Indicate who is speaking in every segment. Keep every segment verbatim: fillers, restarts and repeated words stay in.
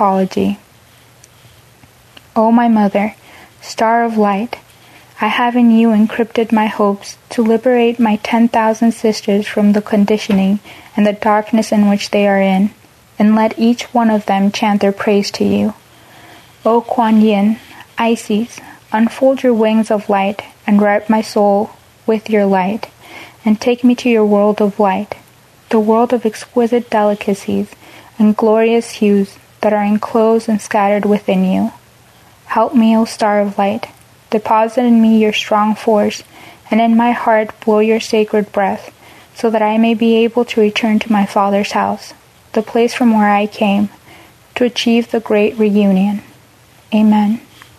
Speaker 1: apology. O my mother, star of light, I have in you encrypted my hopes to liberate my ten thousand sisters from the conditioning and the darkness in which they are in, and let each one of them chant their praise to you. O Kuan Yin, Isis, unfold your wings of light and wrap my soul with your light, and take me to your world of light, the world of exquisite delicacies and glorious hues that are enclosed and scattered within you. Help me, O star of light, deposit in me your strong force, and in my heart blow your sacred breath, so that I may be able to return to my Father's house, the place from where I came, to achieve the great reunion. Amen.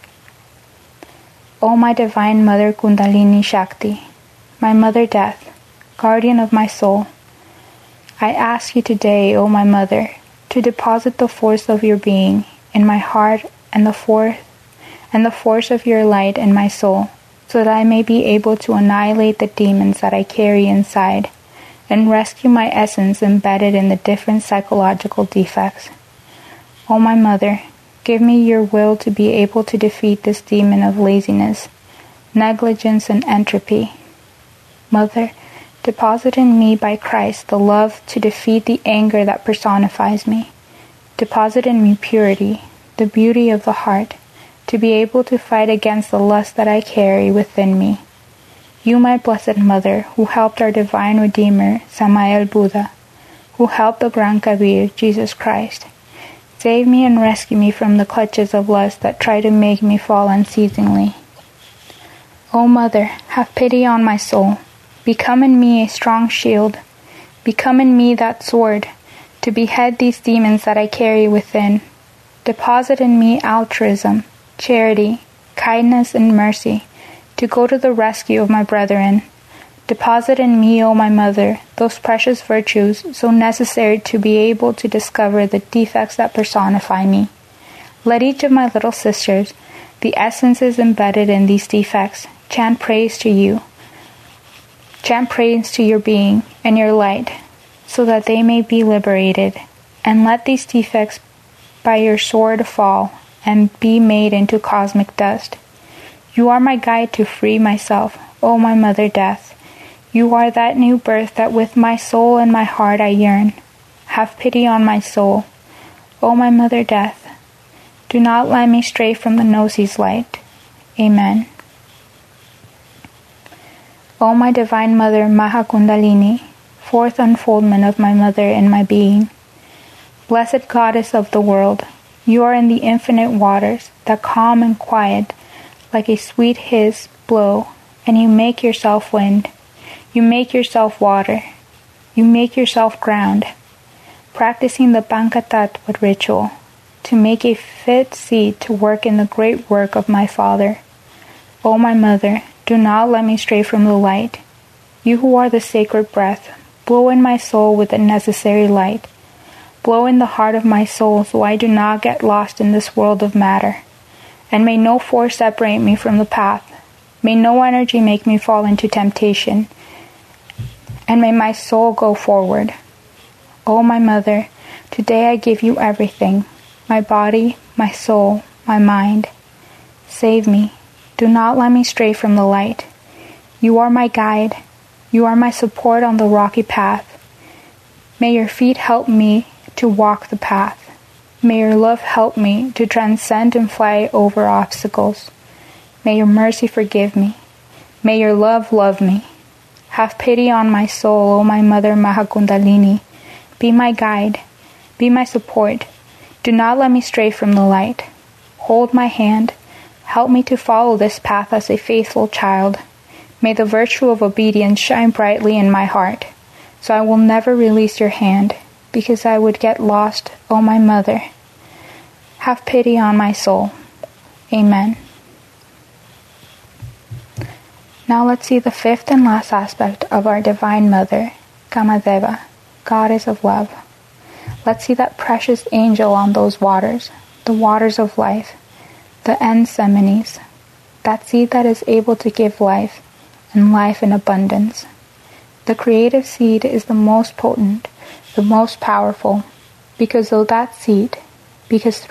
Speaker 1: O my Divine Mother Kundalini Shakti, my Mother Death, guardian of my soul, I ask you today, O my Mother, to deposit the force of your being in my heart and the force and the force of your light in my soul, so that I may be able to annihilate the demons that I carry inside and rescue my essence embedded in the different psychological defects. O my Mother, give me your will to be able to defeat this demon of laziness, negligence, and entropy. Mother, deposit in me by Christ the love to defeat the anger that personifies me. Deposit in me purity, the beauty of the heart, to be able to fight against the lust that I carry within me. You, my Blessed Mother, who helped our Divine Redeemer, Samael Buddha, who helped the Gran Kabir, Jesus Christ, save me and rescue me from the clutches of lust that try to make me fall unceasingly. O Mother, have pity on my soul. Become in me a strong shield. Become in me that sword, to behead these demons that I carry within. Deposit in me altruism, charity, kindness, and mercy, to go to the rescue of my brethren. Deposit in me, O my Mother, those precious virtues so necessary to be able to discover the defects that personify me. Let each of my little sisters, the essences embedded in these defects, chant praise to you. Chant praise to your being and your light, so that they may be liberated, and let these defects by your sword fall and be made into cosmic dust. You are my guide to free myself, O my Mother Death. You are that new birth that with my soul and my heart I yearn. Have pity on my soul, O my Mother Death. Do not let me stray from the Gnosis light. Amen. O my Divine Mother Mahakundalini, fourth unfoldment of my Mother in my being, Blessed Goddess of the world, you are in the infinite waters that calm and quiet like a sweet hiss blow, and you make yourself wind. You make yourself water. You make yourself ground, practicing the Panchatattva ritual to make a fit seed to work in the great work of my Father. O my Mother, do not let me stray from the light. You who are the sacred breath, blow in my soul with the necessary light. Blow in the heart of my soul so I do not get lost in this world of matter. And may no force separate me from the path. May no energy make me fall into temptation. And may my soul go forward. O my Mother, today I give you everything, my body, my soul, my mind. Save me. Do not let me stray from the light. You are my guide. You are my support on the rocky path. May your feet help me to walk the path. May your love help me to transcend and fly over obstacles. May your mercy forgive me. May your love love me. Have pity on my soul, O my Mother Mahakundalini. Be my guide. Be my support. Do not let me stray from the light. Hold my hand. Help me to follow this path as a faithful child. May the virtue of obedience shine brightly in my heart, so I will never release your hand, because I would get lost, O my Mother. Have pity on my soul. Amen. Now let's see the fifth and last aspect of our Divine Mother, Kamadeva, Goddess of Love. Let's see that precious angel on those waters, the waters of life, the Enseminis, that seed that is able to give life, and life in abundance. The creative seed is the most potent, the most powerful, because though that seed, because